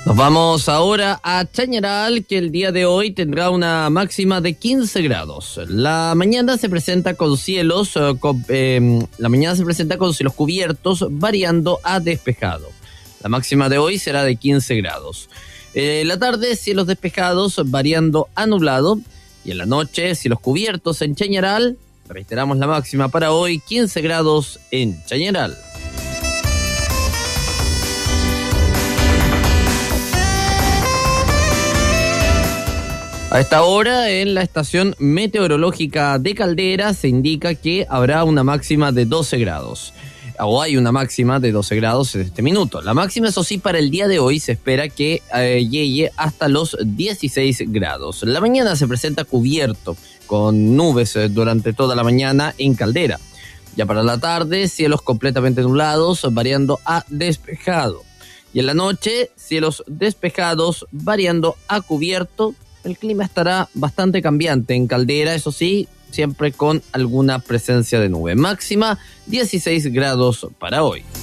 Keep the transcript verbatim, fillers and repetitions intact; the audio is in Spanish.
Nos vamos ahora a Chañaral, que el día de hoy tendrá una máxima de quince grados. La mañana se presenta con cielos, eh, con, eh, la mañana se presenta con cielos cubiertos, variando a despejado. La máxima de hoy será de quince grados. En la tarde, cielos despejados, variando a nublado. Y en la noche, cielos cubiertos en Chañaral. Reiteramos la máxima para hoy, quince grados en Chañaral. A esta hora, en la estación meteorológica de Caldera, se indica que habrá una máxima de doce grados. O hay una máxima de doce grados en este minuto. La máxima, eso sí, para el día de hoy se espera que eh, llegue hasta los dieciséis grados. La mañana se presenta cubierto, con nubes eh, durante toda la mañana en Caldera. Ya para la tarde, cielos completamente nublados, variando a despejado. Y en la noche, cielos despejados, variando a cubierto. El clima estará bastante cambiante en Caldera, eso sí, siempre con alguna presencia de nube. Máxima dieciséis grados para hoy.